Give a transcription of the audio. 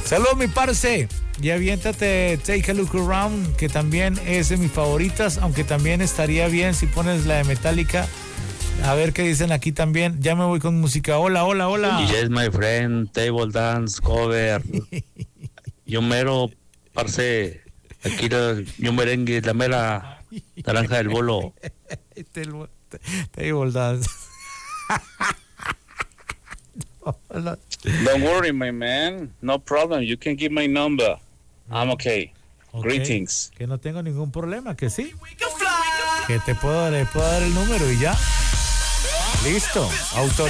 Saludos, mi parce. Y aviéntate Take a Look Around, que también es de mis favoritas, aunque también estaría bien si pones la de Metallica. A ver qué dicen aquí también. Ya me voy con música. Hola, hola, hola. Yes, my friend, table dance, cover. Yo mero, parce, aquí yo merengue, la mera naranja del bolo. Table dance. Don't worry, my man. No problem. You can give my number. I'm okay. Greetings. Que no tengo ningún problema, que sí. Que le puedo dar el número y ya. Listo.